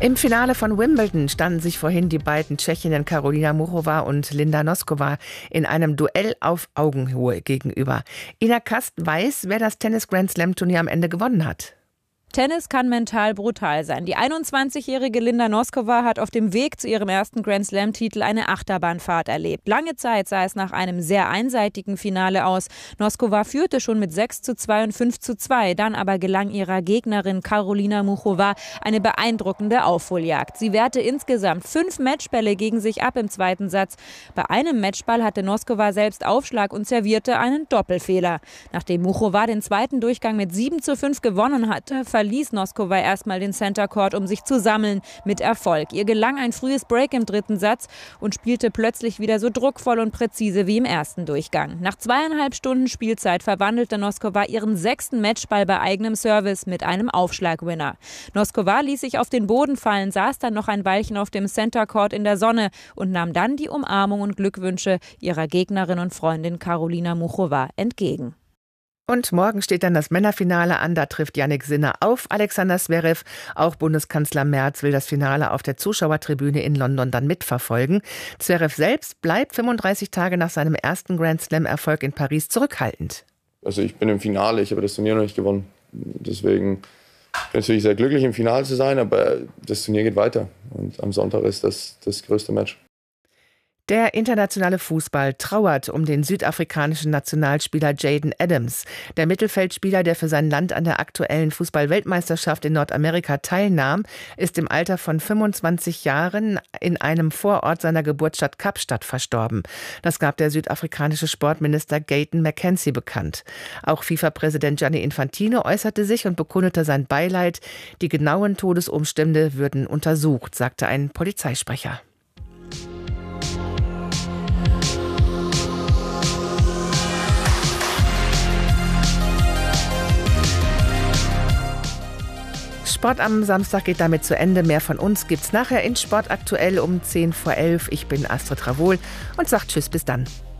Im Finale von Wimbledon standen sich vorhin die beiden Tschechinnen Karolina Muchova und Linda Noskova in einem Duell auf Augenhöhe gegenüber. Ina Kast weiß, wer das Tennis-Grand-Slam-Turnier am Ende gewonnen hat. Tennis kann mental brutal sein. Die 21-jährige Linda Noskova hat auf dem Weg zu ihrem ersten Grand-Slam-Titel eine Achterbahnfahrt erlebt. Lange Zeit sah es nach einem sehr einseitigen Finale aus. Noskova führte schon mit 6:2 und 5:2. Dann aber gelang ihrer Gegnerin Karolina Muchova eine beeindruckende Aufholjagd. Sie wehrte insgesamt 5 Matchbälle gegen sich ab im zweiten Satz. Bei einem Matchball hatte Noskova selbst Aufschlag und servierte einen Doppelfehler. Nachdem Muchova den zweiten Durchgang mit 7:5 gewonnen hatte, verließ Noskova erstmal den Center Court, um sich zu sammeln, mit Erfolg. Ihr gelang ein frühes Break im dritten Satz und spielte plötzlich wieder so druckvoll und präzise wie im ersten Durchgang. Nach 2,5 Stunden Spielzeit verwandelte Noskova ihren 6. Matchball bei eigenem Service mit einem Aufschlagwinner. Noskova ließ sich auf den Boden fallen, saß dann noch ein Weilchen auf dem Center Court in der Sonne und nahm dann die Umarmung und Glückwünsche ihrer Gegnerin und Freundin Karolina Muchova entgegen. Und morgen steht dann das Männerfinale an. Da trifft Jannik Sinner auf Alexander Zverev. Auch Bundeskanzler Merz will das Finale auf der Zuschauertribüne in London dann mitverfolgen. Zverev selbst bleibt 35 Tage nach seinem ersten Grand-Slam-Erfolg in Paris zurückhaltend. Also ich bin im Finale, ich habe das Turnier noch nicht gewonnen. Deswegen bin ich natürlich sehr glücklich, im Finale zu sein, aber das Turnier geht weiter. Und am Sonntag ist das größte Match. Der internationale Fußball trauert um den südafrikanischen Nationalspieler Jayden Adams. Der Mittelfeldspieler, der für sein Land an der aktuellen Fußball-Weltmeisterschaft in Nordamerika teilnahm, ist im Alter von 25 Jahren in einem Vorort seiner Geburtsstadt Kapstadt verstorben. Das gab der südafrikanische Sportminister Gayton McKenzie bekannt. Auch FIFA-Präsident Gianni Infantino äußerte sich und bekundete sein Beileid. Die genauen Todesumstände würden untersucht, sagte ein Polizeisprecher. Sport am Samstag geht damit zu Ende. Mehr von uns gibt's nachher in Sport aktuell um 10 vor 11. Ich bin Astrid Ravol und sage Tschüss, bis dann.